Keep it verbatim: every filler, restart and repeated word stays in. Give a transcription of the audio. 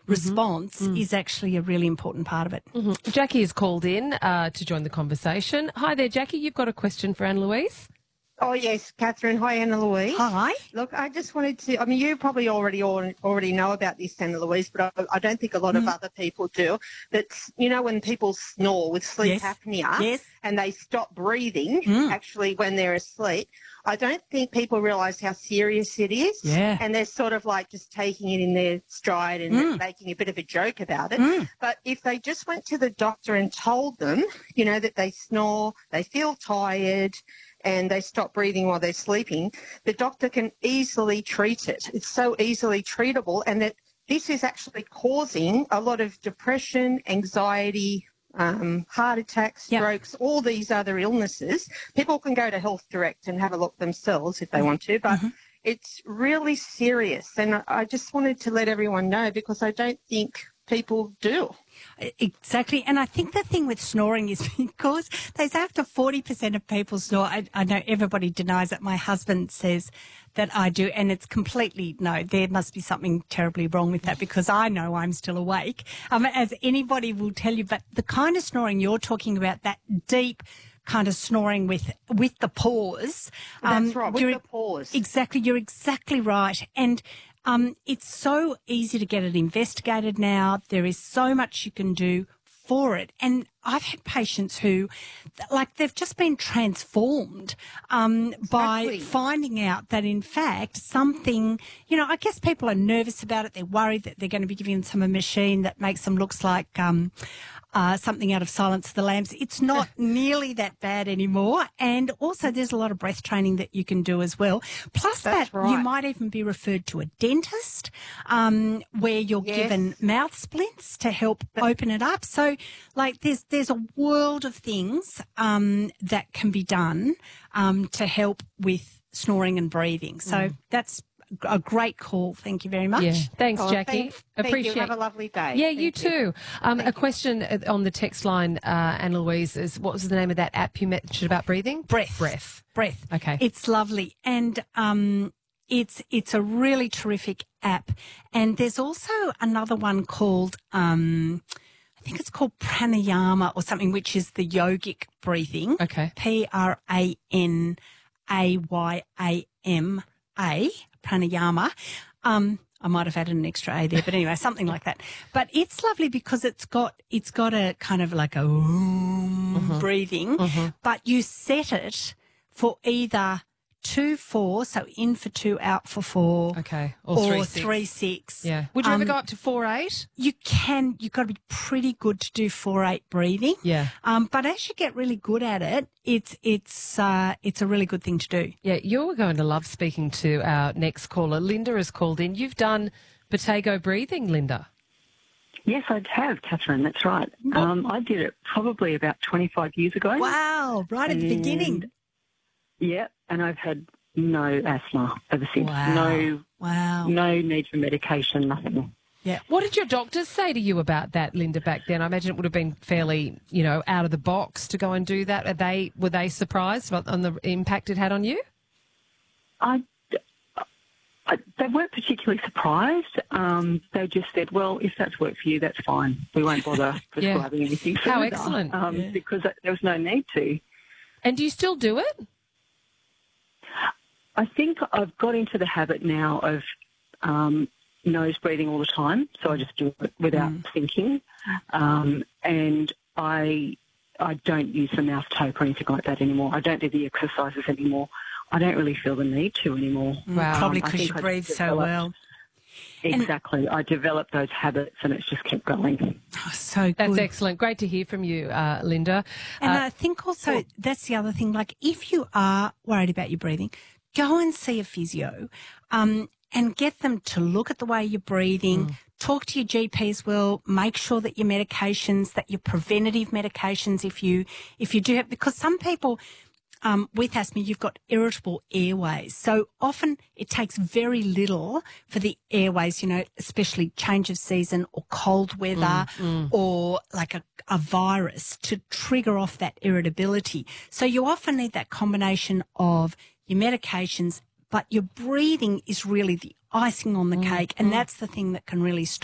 response mm. is actually a really important part of it. Mm-hmm. Jackie has called in uh, to join the conversation. Hi there, Jackie. You've got a question for Anne Louise? Oh, yes, Catherine. Hi, Anna Louise. Hi. Look, I just wanted to, I mean, you probably already already know about this, Anna Louise, but I, I don't think a lot mm. of other people do. That, you know, when people snore with sleep yes. apnea yes. and they stop breathing, mm. actually, when they're asleep, I don't think people realise how serious it is. Yeah. And they're sort of like just taking it in their stride and mm. making a bit of a joke about it. Mm. But if they just went to the doctor and told them, you know, that they snore, they feel tired, and they stop breathing while they're sleeping, the doctor can easily treat it. It's so easily treatable, and that this is actually causing a lot of depression, anxiety, um, heart attacks, yep. strokes, all these other illnesses. People can go to Health Direct and have a look themselves if they want to, but mm-hmm. it's really serious. And I just wanted to let everyone know, because I don't think people do. Exactly. And I think the thing with snoring is because they say up to forty percent of people snore. I, I know everybody denies it. My husband says that I do, and it's completely, no, there must be something terribly wrong with that, because I know I'm still awake, um, as anybody will tell you. But the kind of snoring you're talking about, that deep kind of snoring with with the pause. Um, That's right, with the pause. Exactly. You're exactly right. And Um, it's so easy to get it investigated now. There is so much you can do for it. And I've had patients who, like, they've just been transformed um, exactly. by finding out that, in fact, something, you know, I guess people are nervous about it. They're worried that they're going to be giving them a machine that makes them look like um, uh, something out of Silence of the Lambs. It's not nearly that bad anymore. And also there's a lot of breath training that you can do as well. Plus That's that right. you might even be referred to a dentist um, where you're yes. given mouth splints to help open it up. So, like, there's there's a world of things um, that can be done um, to help with snoring and breathing. So mm. that's a great call. Thank you very much. Yeah. Thanks, oh, Jackie. Thank, Appreciate. Thank you. Have a lovely day. Yeah, thank you too. Um, a you. question on the text line, uh, Anna Louise, is what was the name of that app you mentioned about breathing? Breath. Breath. Breath. Okay. It's lovely. And um, it's it's a really terrific app. And there's also another one called, um, I think it's called pranayama or something, which is the yogic breathing. Okay. P R A N A Y A M A, pranayama. Um, I might have added an extra A there, but anyway, something like that. But it's lovely because it's got it's got a kind of like a um, mm-hmm. breathing, mm-hmm. but you set it for either two four, so in for two, out for four. Okay. Or, Or three or six. three six. Yeah. Would you um, ever go up to four eight? You can. You've got to be pretty good to do four eight breathing. Yeah. Um, but as you get really good at it, it's it's uh, it's a really good thing to do. Yeah, you're going to love speaking to our next caller. Linda has called in. You've done Potato breathing, Linda. Yes, I have, Catherine. That's right. Um, I did it probably about twenty-five years ago. Wow! Right at the And, beginning. Yeah, and I've had no asthma ever since. Wow. No, wow. no need for medication, nothing. Yeah. What did your doctors say to you about that, Linda, back then? I imagine it would have been fairly, you know, out of the box to go and do that. Are they were they surprised on the impact it had on you? I, I they weren't particularly surprised. Um, they just said, "Well, if that's worked for you, that's fine. We won't bother prescribing yeah. anything further." How excellent! Um, yeah. Because there was no need to. And do you still do it? I think I've got into the habit now of um, nose breathing all the time, so I just do it without mm. thinking. Um, and I I don't use the mouth tape or anything like that anymore. I don't do the exercises anymore. I don't really feel the need to anymore. Wow. Probably because you I breathe so well. Exactly. And I developed those habits and it's just kept going. Oh, so good. That's excellent. Great to hear from you, uh, Linda. And uh, I think also well, that's the other thing. Like, if you are worried about your breathing, go and see a physio um, and get them to look at the way you're breathing. Mm. Talk to your G P as well. Make sure that your medications, that your preventative medications, if you if you do have, because some people um, with asthma, you've got irritable airways. So often it takes very little for the airways, you know, especially change of season or cold weather mm, mm. or like a, a virus to trigger off that irritability. So you often need that combination of your medications, but your breathing is really the icing on the mm, cake, and mm. that's the thing that can really stop